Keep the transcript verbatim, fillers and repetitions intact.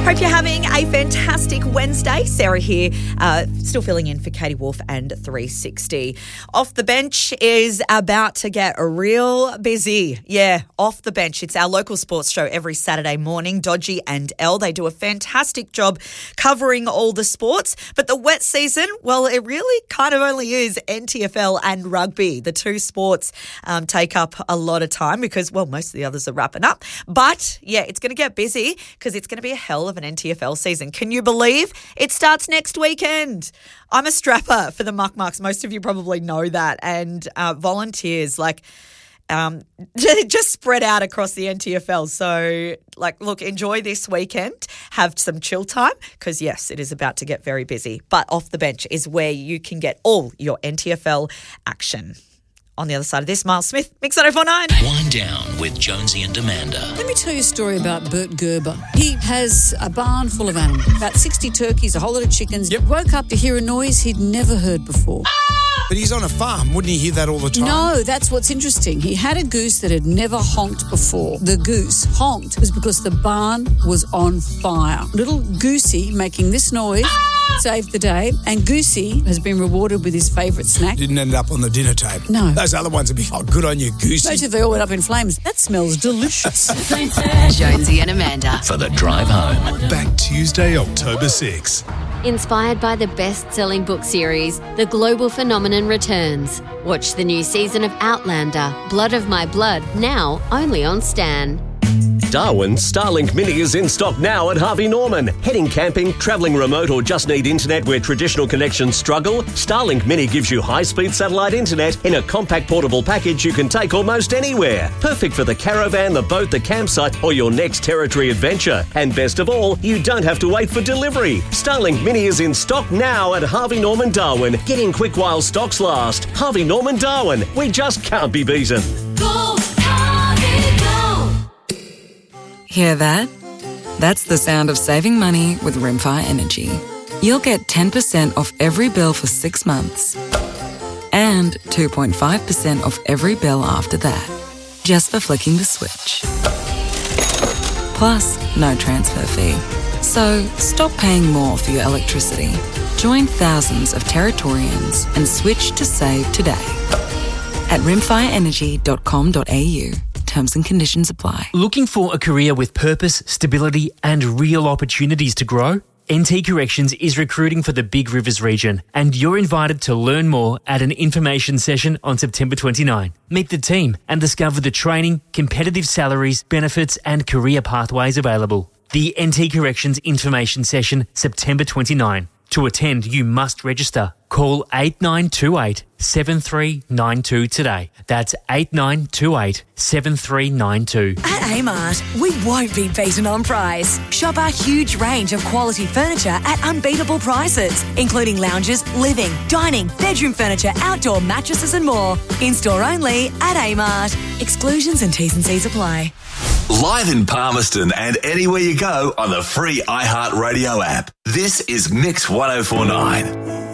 Hope you're having a fantastic Wednesday. Sarah here, uh, still filling in for Katie Wolf and three sixty. Off the Bench is about to get real busy. Yeah, Off the Bench. It's our local sports show every Saturday morning. Dodgy and Elle, they do a fantastic job covering all the sports. But the wet season, well, it really kind of only is N T F L and rugby. The two sports um, take up a lot of time because, well, most of the others are wrapping up. But, yeah, it's going to get busy because it's going to be a hell of an N T F L season. Can you believe it starts next weekend? I'm a strapper for the Muck Mucks. Most of you probably know that. And uh, volunteers, like, um, just spread out across the N T F L. So, like, look, enjoy this weekend. Have some chill time because, yes, it is about to get very busy. But Off the Bench is where you can get all your N T F L action. On the other side of this, Miles Smith, Mix one oh four point nine. Wind Down with Jonesy and Amanda. Let me tell you a story about Bert Gerber. He has a barn full of animals, about sixty turkeys, a whole lot of chickens. Yep. Woke up to hear a noise he'd never heard before. But he's on a farm. Wouldn't he hear that all the time? No, that's what's interesting. He had a goose that had never honked before. The goose honked was because the barn was on fire. Little Goosey making this noise saved the day, and Goosey has been rewarded with his favourite snack. Didn't end up on the dinner table. No. Those other ones would be, oh, good on you, Goosey. Especially if they all went up in flames. That smells delicious. Jonesy and Amanda. For the drive home. Back Tuesday, October sixth. Inspired by the best-selling book series, The Global Phenomenon returns. Watch the new season of Outlander, Blood of My Blood, now only on Stan. Darwin's Starlink Mini is in stock now at Harvey Norman. Heading camping, travelling remote or just need internet where traditional connections struggle? Starlink Mini gives you high-speed satellite internet in a compact portable package you can take almost anywhere. Perfect for the caravan, the boat, the campsite or your next territory adventure. And best of all, you don't have to wait for delivery. Starlink Mini is in stock now at Harvey Norman Darwin. Get in quick while stocks last. Harvey Norman Darwin. We just can't be beaten. Go, Harvey, go! Hear that? That's the sound of saving money with Rimfire Energy. You'll get ten percent off every bill for six months and two point five percent off every bill after that, just for flicking the switch. Plus, no transfer fee. So stop paying more for your electricity. Join thousands of Territorians and switch to save today at rimfire energy dot com dot a u. Terms and conditions apply. Looking for a career with purpose, stability and real opportunities to grow? N T Corrections is recruiting for the Big Rivers region and you're invited to learn more at an information session on September twenty-ninth. Meet the team and discover the training, competitive salaries, benefits and career pathways available. The N T Corrections information session, September twenty-ninth. To attend, you must register. Call eight nine two eight, seven three nine two today. That's eight nine two eight, seven three nine two. At Amart, we won't be beaten on price. Shop our huge range of quality furniture at unbeatable prices, including lounges, living, dining, bedroom furniture, outdoor mattresses and more. In-store only at Amart. Exclusions and T's and C's apply. Live in Palmerston and anywhere you go on the free iHeartRadio app. This is Mix one oh four point nine.